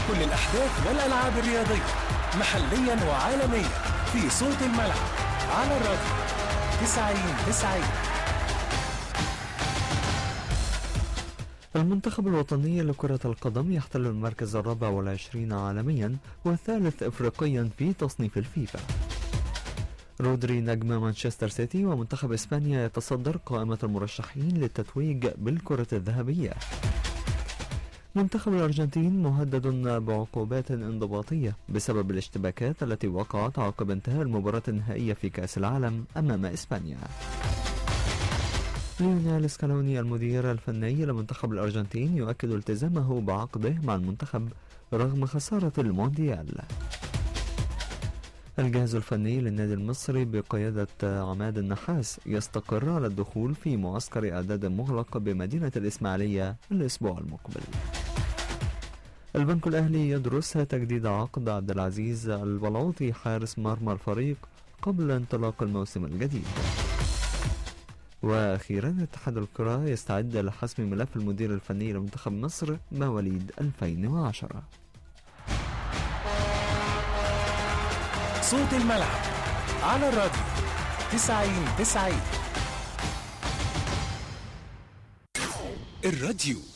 كل الأحداث والألعاب الرياضية محليا وعالميا في صوت الملعب على الراديو 90-90. المنتخب الوطني لكرة القدم يحتل المركز 24 عالميا والثالث افريقيا في تصنيف الفيفا. رودري نجم مانشستر سيتي ومنتخب اسبانيا يتصدر قائمة المرشحين للتتويج بالكرة الذهبية. منتخب الأرجنتين مهدد بعقوبات انضباطية بسبب الاشتباكات التي وقعت عقب انتهاء المباراة النهائية في كأس العالم أمام إسبانيا. ليونيل سكالوني المدير الفني لمنتخب الأرجنتين يؤكد التزامه بعقده مع المنتخب رغم خسارة المونديال. الجهاز الفني للنادي المصري بقيادة عماد النحاس يستقر على الدخول في معسكر إعداد مغلق بمدينة الإسماعيلية الأسبوع المقبل. البنك الأهلي يدرس تجديد عقد عبد العزيز البلعوطي حارس مرمى الفريق قبل انطلاق الموسم الجديد. وأخيرا اتحاد الكرة يستعد لحسم ملف المدير الفني لمنتخب مصر مواليد 2010. صوت الملعب على الراديو 90-90. الراديو